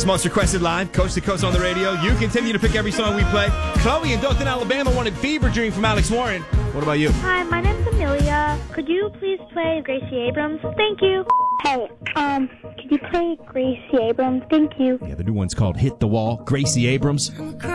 It's Most Requested Live, coast to coast on the radio. You continue to pick every song we play. Chloe in Dothan, Alabama wanted Fever Dream from Alex Warren. What about you? Hi, my name's Amelia. Could you please play Gracie Abrams? Thank you. Hey, could you play Gracie Abrams? Thank you. Yeah, the new one's called Hit the Wall. Gracie Abrams.